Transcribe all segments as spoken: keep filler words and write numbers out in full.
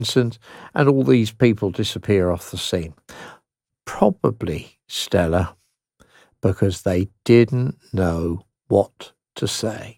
Parkinson's, and all these people disappear off the scene. Probably, Stella, because they didn't know what to say.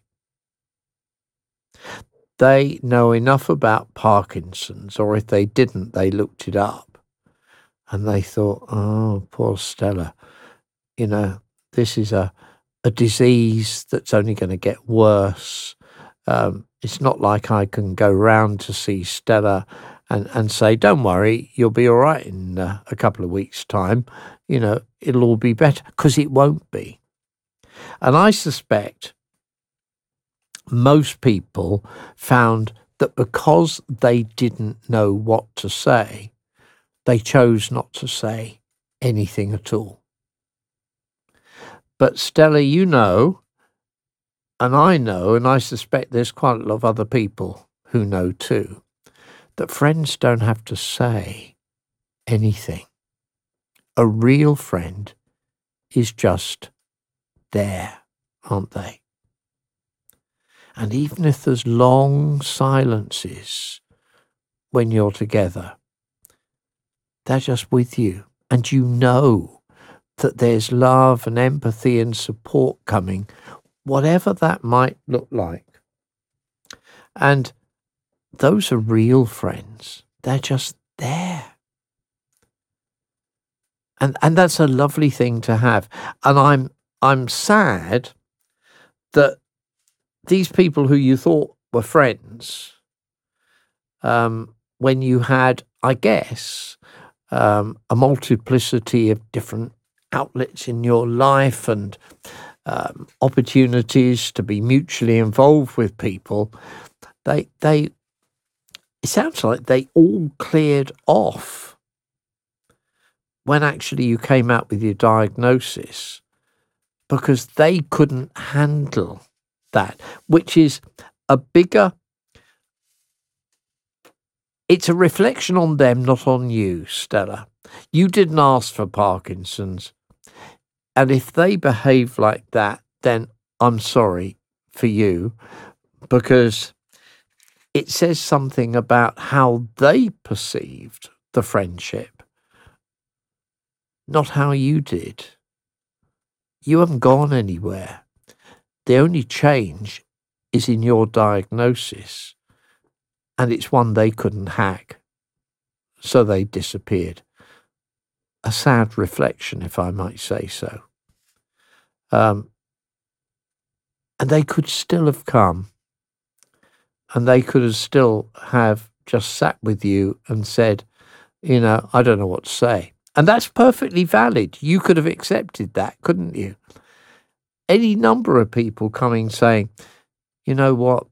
They know enough about Parkinson's, or if they didn't, they looked it up, and they thought, oh, poor Stella, you know, this is a, a disease that's only going to get worse. Um, it's not like I can go round to see Stella and, and say, don't worry, you'll be all right in uh, a couple of weeks' time. You know, it'll all be better, because it won't be. And I suspect most people found that because they didn't know what to say, they chose not to say anything at all. But Stella, you know, and I know, and I suspect there's quite a lot of other people who know too, that friends don't have to say anything. A real friend is just there, aren't they? And even if there's long silences when you're together, they're just with you, and you know that there's love and empathy and support coming, whatever that might look like. And those are real friends. They're just there. And and that's a lovely thing to have. And I'm I'm sad that these people who you thought were friends, um, when you had, I guess, um, a multiplicity of different outlets in your life and um, opportunities to be mutually involved with people, they they it sounds like they all cleared off when actually you came out with your diagnosis, because they couldn't handle that, which is a bigger, it's a reflection on them, not on you, Stella. You didn't ask for Parkinson's. And if they behave like that, then I'm sorry for you, because it says something about how they perceived the friendship, not how you did. You haven't gone anywhere. The only change is in your diagnosis, and it's one they couldn't hack, so they disappeared. A sad reflection, if I might say so. Um, and they could still have come, and they could have still have just sat with you and said, you know, I don't know what to say. And that's perfectly valid. You could have accepted that, couldn't you? Any number of people coming saying, you know what,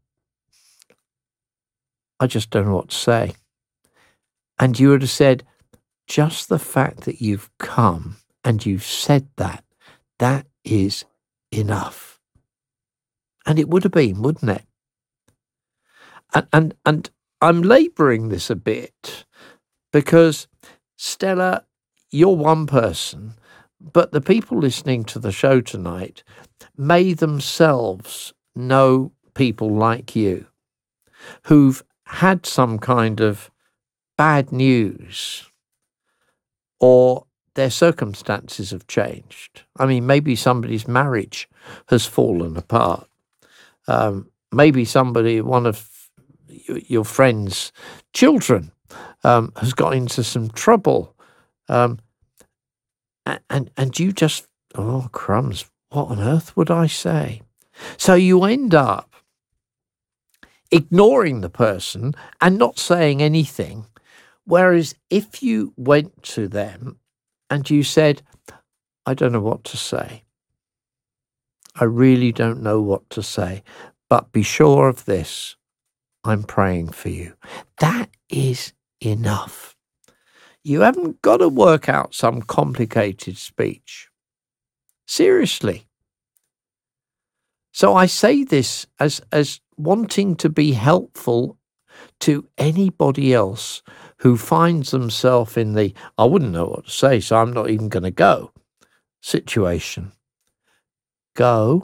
I just don't know what to say. And you would have said, just the fact that you've come and you've said that, that is enough. And it would have been, wouldn't it? And and, and I'm labouring this a bit because, Stella, you're one person, but the people listening to the show tonight may themselves know people like you who've had some kind of bad news, or their circumstances have changed. I mean, maybe somebody's marriage has fallen apart. Um, maybe somebody, one of y- your friends' children, um, has got into some trouble. Um, a- and, and you just, oh, crumbs, what on earth would I say? So you end up ignoring the person and not saying anything. Whereas if you went to them and you said, I don't know what to say. I really don't know what to say, but be sure of this, I'm praying for you. That is enough. You haven't got to work out some complicated speech. Seriously. So I say this as, as wanting to be helpful to anybody else who finds themselves in the, I wouldn't know what to say, so I'm not even going to go situation. Go.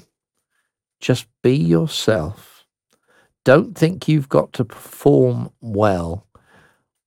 Just be yourself. Don't think you've got to perform well.